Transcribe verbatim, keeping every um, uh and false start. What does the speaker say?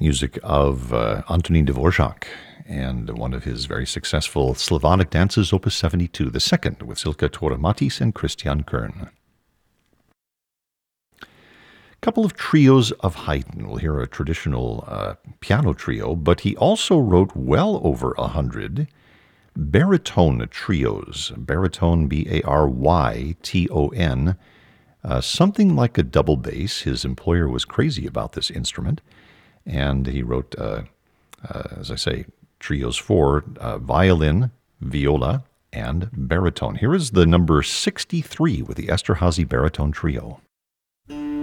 music of uh, Antonín Dvořák and one of his very successful Slavonic dances, Opus seventy-two, the second, with Silke Toramatis and Christian Kern. A couple of trios of Haydn. We'll hear a traditional uh, piano trio, but he also wrote well over a hundred baritone trios. Baritone, B A R Y T O N, uh, something like a double bass. His employer was crazy about this instrument, and he wrote, uh, uh, as I say, trios for uh, violin, viola, and baritone. Here is the number sixty-three with the Esterházy Baritone Trio.